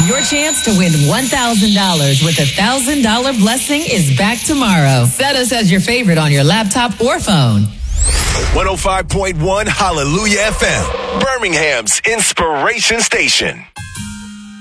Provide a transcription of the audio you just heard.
Your chance to win $1,000 with $1,000 blessing is back tomorrow. Set us as your favorite on your laptop or phone. 105.1 Hallelujah FM, Birmingham's inspiration station.